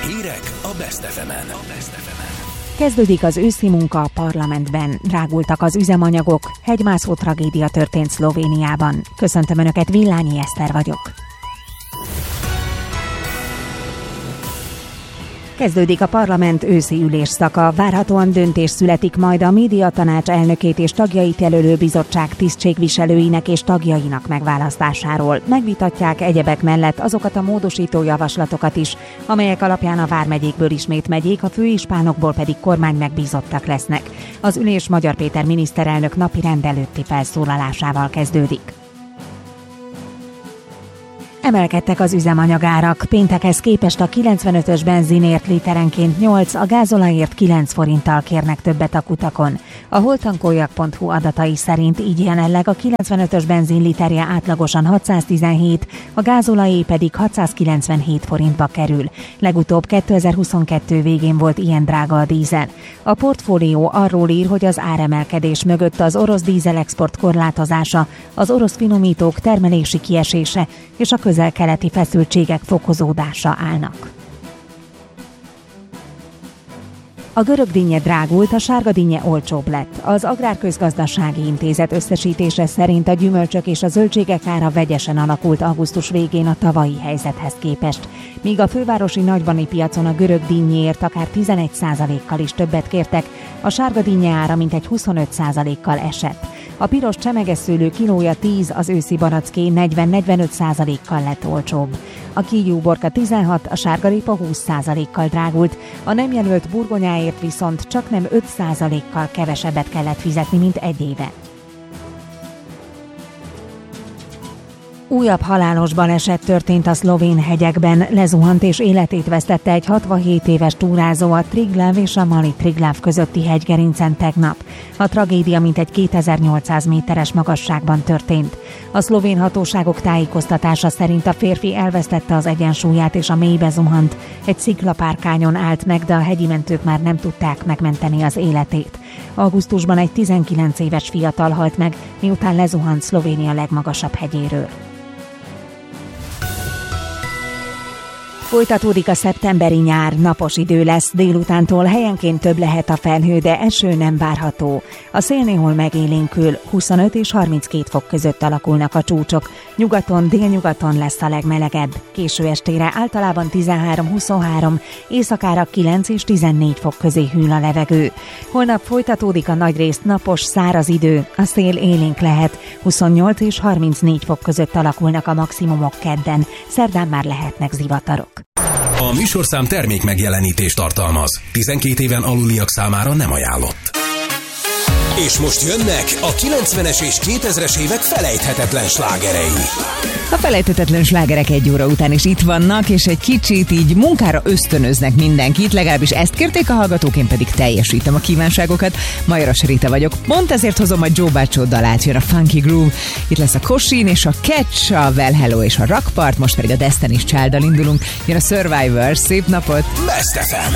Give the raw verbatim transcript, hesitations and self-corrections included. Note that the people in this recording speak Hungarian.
Hírek a Best ef emen. Kezdődik az őszi munka a parlamentben, drágultak az üzemanyagok, hegymászó tragédia történt Szlovéniában. Köszöntöm Önöket, Villányi Eszter vagyok. Kezdődik a parlament őszi ülésszaka, várhatóan döntés születik majd a médiatanács elnökét és tagjait jelölő bizottság tisztségviselőinek és tagjainak megválasztásáról. Megvitatják egyebek mellett azokat a módosító javaslatokat is, amelyek alapján a vármegyékből ismét megyék, a főispánokból pedig kormány megbízottak lesznek. Az ülés Magyar Péter miniszterelnök napirend előtti felszólalásával kezdődik. Emelkedtek az üzemanyagárak. Péntekhez képest a kilencvenötös benzinért literenként nyolc, a gázolajért kilenc forinttal kérnek többet a kutakon. A holtankoljak pont hu adatai szerint így jelenleg a kilencvenötös benzin literje átlagosan hatszáztizenhét, a gázolajé pedig hatszázkilencvenhét forintba kerül. Legutóbb kétezer-huszonkettő végén volt ilyen drága a dízel. A portfólió arról ír, hogy az áremelkedés mögött az orosz dízelexport korlátozása, az orosz finomítók termelési kiesése és a közel-keleti feszültségek fokozódása állnak. A görög dinnye drágult, a sárga dinnye olcsóbb lett. Az Agrárközgazdasági Intézet összesítése szerint a gyümölcsök és a zöldségek ára vegyesen alakult augusztus végén a tavalyi helyzethez képest. Míg a fővárosi nagybani piacon a görög dinnyéért akár tizenegy százalékkal is többet kértek, a sárga dinnye ára mintegy huszonöt százalékkal esett. A piros csemegeszőlő kilója tíz, az őszi baracké negyven-negyvenöt százalékkal lett olcsóbb. A kígyúborka tizenhat, a sárgarépa húsz százalékkal drágult, a nem jelölt burgonyáért viszont csaknem öt százalékkal kevesebbet kellett fizetni, mint egy éve. Újabb halálos baleset történt a szlovén hegyekben, lezuhant és életét vesztette egy hatvanhét éves túrázó a Triglav és a Mali Triglav közötti hegygerincen tegnap. A tragédia mintegy kétezer-nyolcszáz méteres magasságban történt. A szlovén hatóságok tájékoztatása szerint a férfi elvesztette az egyensúlyát és a mélybe zuhant. Egy sziklapárkányon állt meg, de a hegyi mentők már nem tudták megmenteni az életét. Augusztusban egy tizenkilenc éves fiatal halt meg, miután lezuhant Szlovénia legmagasabb hegyéről. Folytatódik a szeptemberi nyár, napos idő lesz, délutántól helyenként több lehet a felhő, de eső nem várható. A szél néhol megélénkül, huszonöt és harminckét fok között alakulnak a csúcsok. Nyugaton, délnyugaton lesz a legmelegebb. Késő estére általában tizenhárom-huszonhárom, éjszakára kilenc és tizennégy fok közé hűl a levegő. Holnap folytatódik a nagyrészt napos, száraz idő, a szél élénk lehet, huszonnyolc és harmincnégy fok között alakulnak a maximumok kedden, szerdán már lehetnek zivatarok. A műsorszám termék megjelenítést tartalmaz. tizenkét éven aluliak számára nem ajánlott. És most jönnek a kilencvenes és kétezres évek felejthetetlen slágerei. A felejthetetlen slágerek egy óra után is itt vannak, és egy kicsit így munkára ösztönöznek mindenkit, legalábbis ezt kérték a hallgatók, én pedig teljesítem a kívánságokat. Majoras Rita vagyok, pont ezért hozom a Joe Baccio dalát, jön a Funky Groove. Itt lesz a Kosin és a Catch, a Well Hello és a Rockpart, most pedig a Destiny's Child-dal indulunk, jön a Survivor, szép napot! Best ef em.